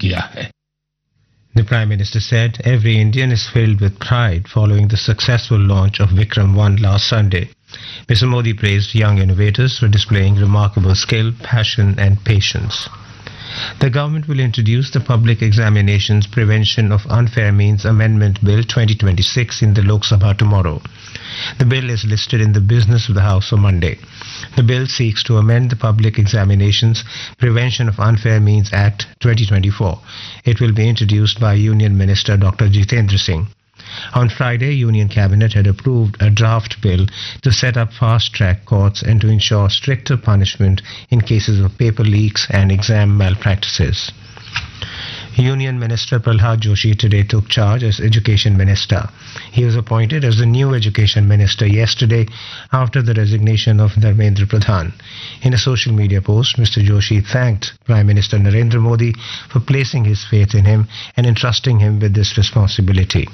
किया है। The Prime Minister said every Indian is filled with pride following the successful launch of Vikram 1 last Sunday. Mr. Modi praised young innovators for displaying remarkable skill, passion and patience. The government will introduce the Public Examinations Prevention of Unfair Means Amendment Bill 2026 in the Lok Sabha tomorrow. The bill is listed in the business of the House on Monday. The bill seeks to amend the Public Examinations Prevention of Unfair Means Act 2024. It will be introduced by Union Minister Dr. Jitendra Singh. On Friday, Union Cabinet had approved a draft bill to set up fast-track courts and to ensure stricter punishment in cases of paper leaks and exam malpractices. Union Minister Prahlad Joshi today took charge as Education Minister. He was appointed as the new Education Minister yesterday after the resignation of Dharmendra Pradhan. In a social media post, Mr. Joshi thanked Prime Minister Narendra Modi for placing his faith in him and entrusting him with this responsibility.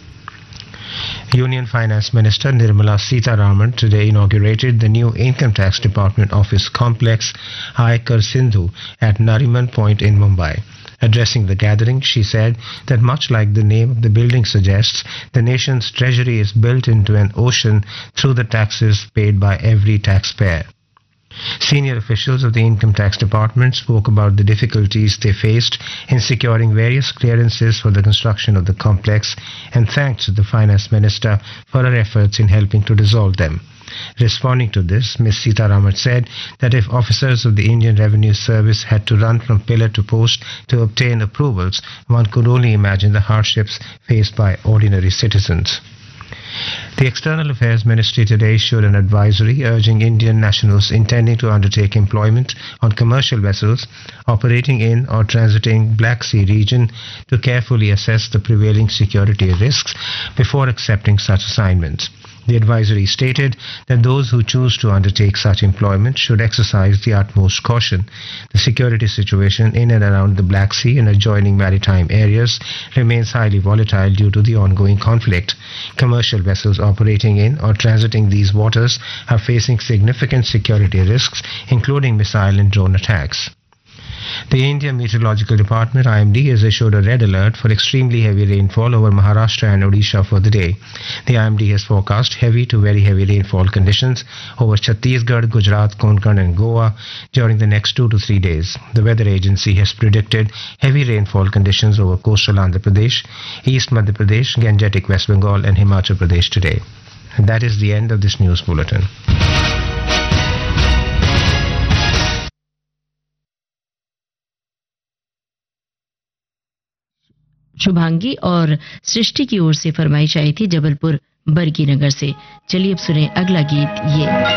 Union Finance Minister Nirmala Sitharaman today inaugurated the new Income Tax Department office complex Aayakar Sindhu at Nariman Point in Mumbai. Addressing the gathering, she said that much like the name of the building suggests, the nation's treasury is built into an ocean through the taxes paid by every taxpayer. Senior officials of the Income Tax Department spoke about the difficulties they faced in securing various clearances for the construction of the complex and thanked the Finance Minister for her efforts in helping to resolve them. Responding to this, Ms. Sitharaman said that if officers of the Indian Revenue Service had to run from pillar to post to obtain approvals, one could only imagine the hardships faced by ordinary citizens. The External Affairs Ministry today issued an advisory urging Indian nationals intending to undertake employment on commercial vessels operating in or transiting Black Sea region to carefully assess the prevailing security risks before accepting such assignments. The advisory stated that those who choose to undertake such employment should exercise the utmost caution. The security situation in and around the Black Sea and adjoining maritime areas remains highly volatile due to the ongoing conflict. Commercial vessels operating in or transiting these waters are facing significant security risks, including missile and drone attacks. The Indian Meteorological Department IMD has issued a red alert for extremely heavy rainfall over Maharashtra and Odisha for the day. The IMD has forecast heavy to very heavy rainfall conditions over Chhattisgarh, Gujarat, Konkan and Goa during the next 2 to 3 days. The weather agency has predicted heavy rainfall conditions over coastal Andhra Pradesh, East Madhya Pradesh, Gangetic West Bengal and Himachal Pradesh today. And that is the end of this news bulletin. Shubhangi और सृष्टि की ओर से फरमाइश आई थी जबलपुर बरगी नगर से। चलिए अब सुने अगला गीत ये